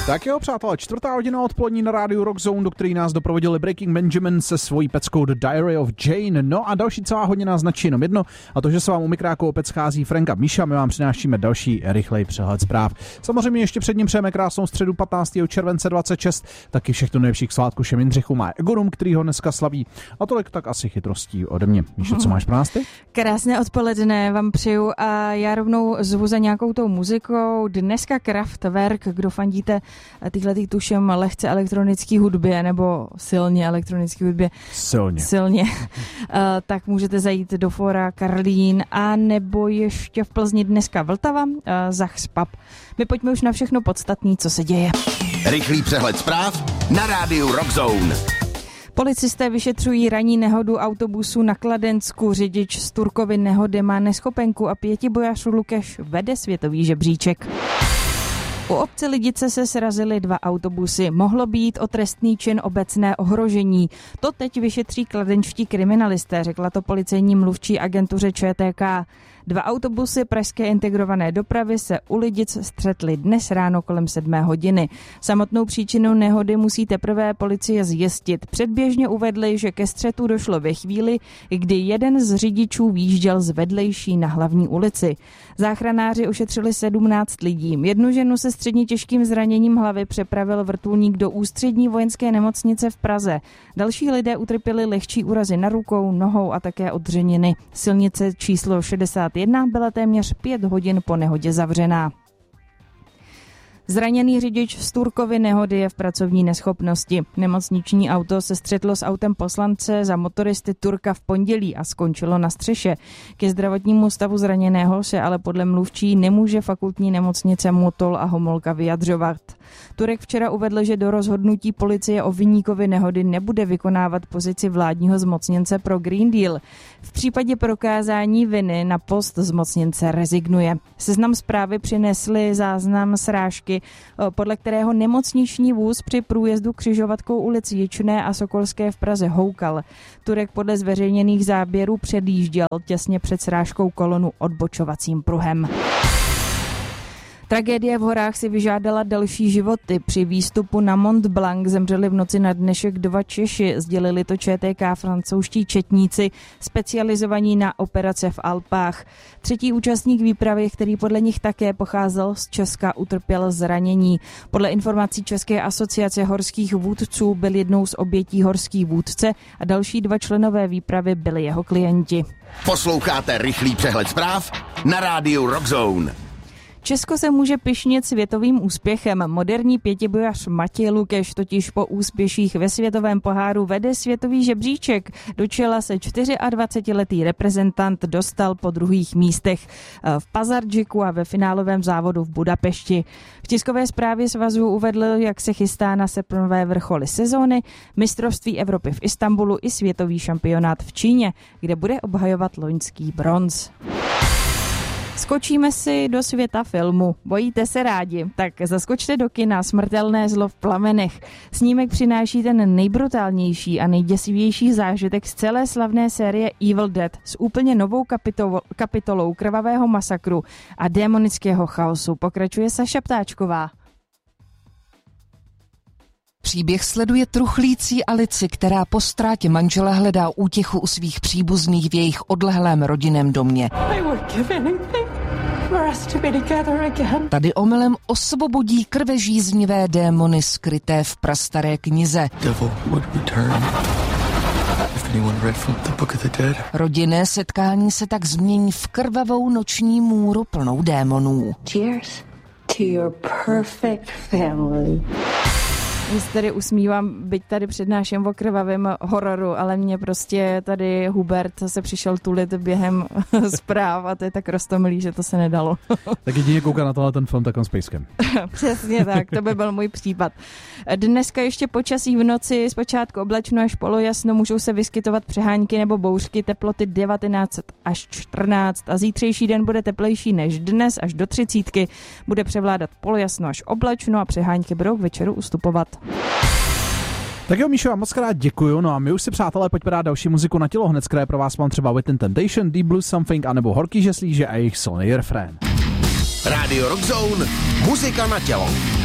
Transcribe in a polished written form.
Tak jo, přátelé, 4:00 odpolední na rádiu Rock Zone, do který nás doprovodili Breaking Benjamin se svojí peckou The Diary of Jane. No a další celá hodina značí jenom jedno, a to, že se vám u mikráku opět schází Frank a Míša, my vám přinášíme další rychlej přehled zpráv. Samozřejmě ještě před ním přejeme krásnou středu 15. července 26, taky všechno nejlepší k svátku všem Jindřichům a Egorum, který ho dneska slaví. A tolik tak asi chytrostí ode mě. Míšo, co máš pro nás ty? Krásné odpoledne vám přeju a já rovnou zvu za nějakou tou muzikou. Dneska Kraftwerk, kdo fandíte tyhle tuším lehce elektronické hudbě nebo silně elektronické hudbě. Silně. Tak můžete zajít do fóra Karlín a nebo ještě v Plzni dneska Vltava, Zachs Pub. My pojďme už na všechno podstatné, co se děje. Rychlý přehled zpráv na rádiu Rock Zone. Policisté vyšetřují ranní nehodu autobusu na Kladensku. Řidič z Turkovy nehody má neschopenku a pětibojař Lukeš vede světový žebříček. U obce Lidice se srazily 2 autobusy. Mohlo být o trestný čin obecné ohrožení. To teď vyšetří kladenčtí kriminalisté, řekla to policejní mluvčí agentuře ČTK. 2 autobusy pražské integrované dopravy se u Lidic střetly dnes ráno kolem 7 hodiny. Samotnou příčinu nehody musí teprve policie zjistit. Předběžně uvedli, že ke střetu došlo ve chvíli, kdy jeden z řidičů výjížděl z vedlejší na hlavní ulici. Záchranáři ošetřili 17 lidí. Jednu ženu se středně těžkým zraněním hlavy přepravil vrtulník do ústřední vojenské nemocnice v Praze. Další lidé utrpěli lehčí úrazy na rukou, nohou a také odřeniny. Silnice číslo 61 byla téměř 5 hodin po nehodě zavřená. Zraněný řidič z Turkovy nehody je v pracovní neschopnosti. Nemocniční auto se střetlo s autem poslance za motoristy Turka v pondělí a skončilo na střeše. Ke zdravotnímu stavu zraněného se ale podle mluvčí nemůže fakultní nemocnice Motol a Homolka vyjadřovat. Turek včera uvedl, že do rozhodnutí policie o viníkovi nehody nebude vykonávat pozici vládního zmocněnce pro Green Deal. V případě prokázání viny na post zmocněnce rezignuje. Seznam zprávy přinesli záznam srážky, podle kterého nemocniční vůz při průjezdu křižovatkou ulic Jičné a Sokolské v Praze houkal. Turek podle zveřejněných záběrů předjížděl těsně před srážkou kolonu odbočovacím pruhem. Tragédie v horách si vyžádala další životy. Při výstupu na Mont Blanc zemřeli v noci na dnešek 2 Češi, sdělili to ČTK francouzští četníci, specializovaní na operace v Alpách. 3. účastník výpravy, který podle nich také pocházel z Česka, utrpěl zranění. Podle informací České asociace horských vůdců byl jednou z obětí horský vůdce a další 2 členové výpravy byli jeho klienti. Posloucháte rychlý přehled zpráv na rádiu Rock Zone. Česko se může pyšnit světovým úspěchem. Moderní pětibojař Matěj Lukeš totiž po úspěších ve světovém poháru vede světový žebříček. Do čela se 24letý reprezentant dostal po druhých místech v Pazardžiku a ve finálovém závodu v Budapešti. V tiskové zprávě svazu uvedl, jak se chystá na srpnové vrcholy sezóny, mistrovství Evropy v Istanbulu i světový šampionát v Číně, kde bude obhajovat loňský bronz. Skočíme si do světa filmu. Bojíte se rádi? Tak zaskočte do kina Smrtelné zlo v plamenech. Snímek přináší ten nejbrutálnější a nejděsivější zážitek z celé slavné série Evil Dead s úplně novou kapitolou krvavého masakru a démonického chaosu. Pokračuje Saša Ptáčková. Příběh sleduje truchlící Alici, která po ztrátě manžela hledá útěchu u svých příbuzných v jejich odlehlém rodinném domě. Tady omylem osvobodí krvežíznivé démony skryté v prastaré knize. Rodinné setkání se tak změní v krvavou noční můru plnou démonů. Cheers to your perfect family. Já se tady usmívám, byť tady přednáším o krvavém hororu, ale mě prostě tady Hubert se přišel tulit během zpráv a to je tak roztomilý, že to se nedalo. Tak jedině kouká na tohle ten film takovým s pejskem. Přesně tak, to by byl můj případ. Dneska ještě počasí v noci, zpočátku oblačno až polojasno, můžou se vyskytovat přehánky nebo bouřky, teploty 19 až 14 a zítřejší den bude teplejší než dnes až do 30. Bude převládat polojasno až oblačno a přehánky budou k večeru ustupovat. Tak jo, Míšo, moc krát děkuju, no a my už si, přátelé, pojďme dát další muziku na tělo, hned pro vás mám třeba Within Temptation, Deep Blue Something, anebo Horký žeslíže a jejich silný refrén. Radio Rock Zone, muzika na tělo.